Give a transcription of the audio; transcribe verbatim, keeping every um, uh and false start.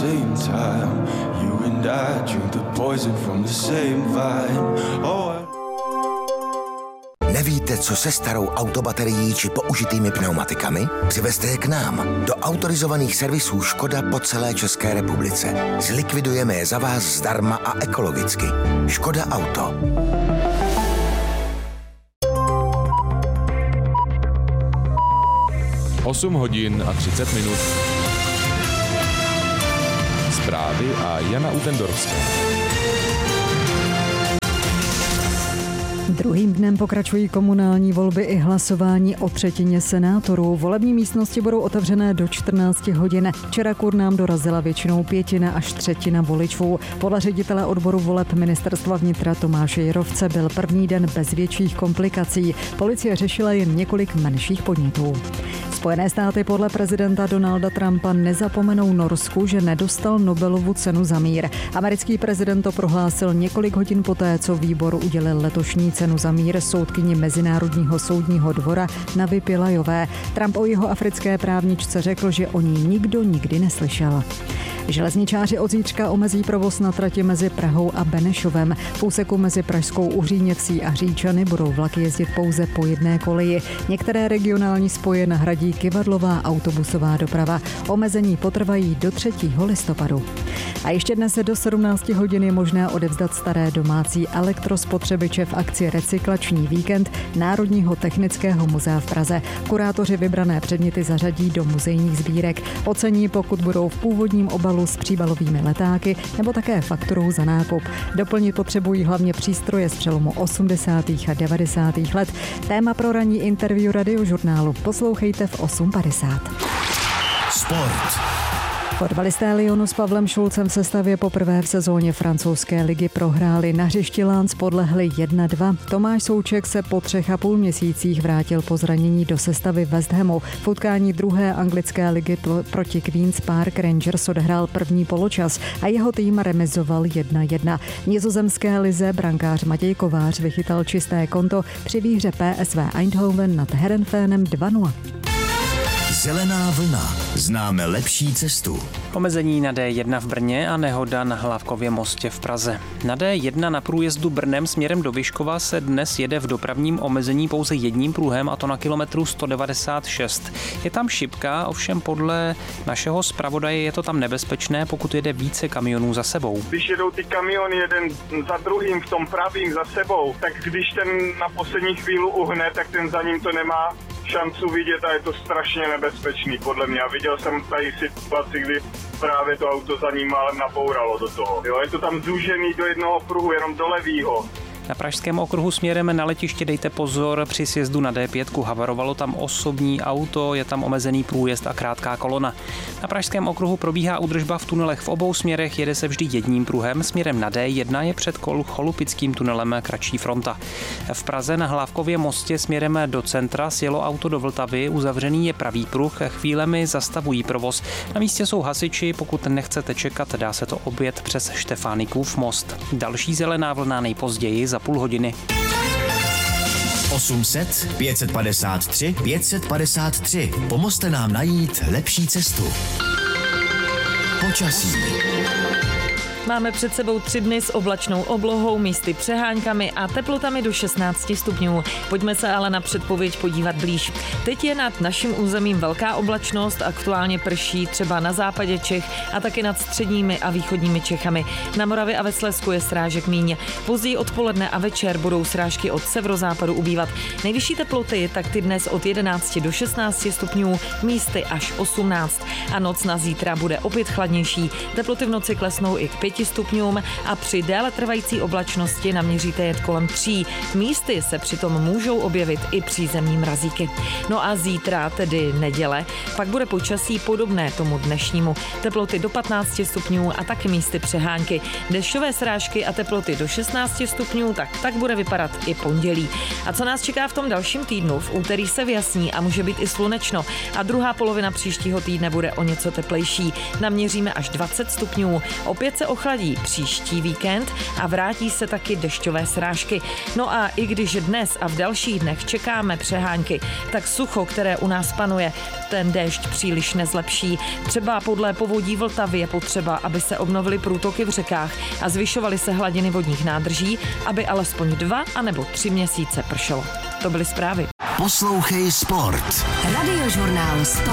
same time. You and I drink the poison from the same vine. Oh, I... Nevíte, co se starou autobaterií či použitými pneumatikami? Přivezte je k nám, do autorizovaných servisů Škoda po celé České republice. Zlikvidujeme je za vás zdarma a ekologicky. Škoda Auto. osm hodin a třicet minut. Zprávy a Jana Utendorská. Druhým dnem pokračují komunální volby i hlasování o třetině senátorů. Volební místnosti budou otevřené do čtrnácti hodin. Včera k urnám dorazila většinou pětina až třetina voličů. Podle ředitele odboru voleb ministerstva vnitra Tomáše Jirovce byl první den bez větších komplikací. Policie řešila jen několik menších podnětů. Spojené státy podle prezidenta Donalda Trumpa nezapomenou Norsku, že nedostal Nobelovu cenu za mír. Americký prezident to prohlásil několik hodin poté, co výbor udělil letošní cenu za mír soudkyni Mezinárodního soudního dvora Navi Pillajové. Trump o jeho africké právničce řekl, že o ní nikdo nikdy neslyšel. Železničáři od zítřka omezí provoz na trati mezi Prahou a Benešovem. V úseku mezi Pražskou Uhříněvsí a Říčany budou vlaky jezdit pouze po jedné koleji. Některé regionální spoje nahradí kyvadlová autobusová doprava. Omezení potrvají do třetího listopadu. A ještě dnes do sedmnácti hodin je možné odevzdat staré domácí elektrospotřebiče v akci Recyklační víkend Národního technického muzea v Praze. Kurátoři vybrané předměty zařadí do muzejních sbírek. Ocení, pokud budou v původním obalu s příbalovými letáky nebo také fakturou za nákup. Doplnit potřebují hlavně přístroje z přelomu osmdesátých a devadesátých let. Téma pro ranní interview Radiožurnálu poslouchejte v osm padesát. Sport. Fotbalisté Lyonu s Pavlem Šulcem v sestavě poprvé v sezóně francouzské ligy prohráli. Na hřišti Lens podlehli jedna dva. Tomáš Souček se po třech a půl měsících vrátil po zranění do sestavy West Hamu. V utkání druhé anglické ligy proti Queen's Park Rangers odehrál první poločas a jeho tým remizoval jedna jedna. V nizozemské lize brankář Matěj Kovář vychytal čisté konto při výhře P S V Eindhoven nad Heerenveenem dva nula. Zelená vlna. Známe lepší cestu. Omezení na D jedna v Brně a nehoda na Hlávkově mostě v Praze. Na D jedna na průjezdu Brnem směrem do Vyškova se dnes jede v dopravním omezení pouze jedním pruhem, a to na kilometru sto devadesát šest. Je tam šipka, ovšem podle našeho zpravodaje je to tam nebezpečné, pokud jede více kamionů za sebou. Když jedou ty kamiony jeden za druhým v tom pravým za sebou, tak když ten na poslední chvíli uhne, tak ten za ním to nemá šancu vidět a je to strašně nebezpečný podle mě. Viděl jsem tady situaci, kdy právě to auto za ním málem nabouralo do toho. Jo, je to tam zúžený do jednoho pruhu, jenom do levýho. Na pražském okruhu směrem na letiště dejte pozor, při sjezdu na D pět havarovalo tam osobní auto, je tam omezený průjezd a krátká kolona. Na pražském okruhu probíhá údržba v tunelech v obou směrech, jede se vždy jedním pruhem, směrem na D jedna je před Cholupickým tunelem kratší fronta. V Praze na Hlávkově mostě směrem do centra sjelo auto do Vltavy, uzavřený je pravý pruh, chvílemi zastavují provoz. Na místě jsou hasiči, pokud nechcete čekat, dá se to objet přes Štefánikův most. Další zelená vlna nejpozději za půl hodiny. osm set pět padesát tři pět padesát tři. Pomozte nám najít lepší cestu. Počasí. Máme před sebou tři dny s oblačnou oblohou, místy přeháňkami a teplotami do šestnáct stupňů. Pojďme se ale na předpověď podívat blíž. Teď je nad naším územím velká oblačnost, aktuálně prší třeba na západě Čech a taky nad středními a východními Čechami. Na Moravě a ve Slezsku je srážek míň. Později odpoledne a večer budou srážky od severozápadu ubývat. Nejvyšší teploty tak ty dnes od jedenácti do šestnácti stupňů, místy až osmnáct. A noc na zítra bude opět chladnější. Teploty v noci klesnou i k pěti stupňům a při déle trvající oblačnosti naměříte jet kolem tří. Místy se přitom můžou objevit i přízemní mrazíky. No a zítra, tedy neděle, pak bude počasí podobné tomu dnešnímu. Teploty do patnácti stupňů a taky místy přehánky. Dešťové srážky a teploty do šestnácti stupňů, tak tak bude vypadat i pondělí. A co nás čeká v tom dalším týdnu? V úterý se vyjasní a může být i slunečno. A druhá polovina příštího týdne bude o něco teplejší. Naměříme až dvacet stupňů. Opět se o ochladí příští víkend a vrátí se taky dešťové srážky. No a i když dnes a v dalších dnech čekáme přehánky, tak sucho, které u nás panuje, ten déšť příliš nezlepší. Třeba podle povodí Vltavy je potřeba, aby se obnovily průtoky v řekách a zvyšovaly se hladiny vodních nádrží, aby alespoň dva anebo tři měsíce pršelo. To byly zprávy. Poslouchej Sport. Radiožurnál Sport.